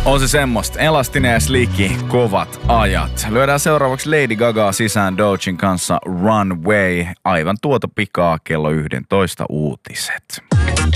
On se semmoista. Elastinen ja slicky, kovat ajat. Lyödään seuraavaksi Lady Gaga sisään Dojin kanssa Runway. Aivan tuota pikaa kello 11 uutiset.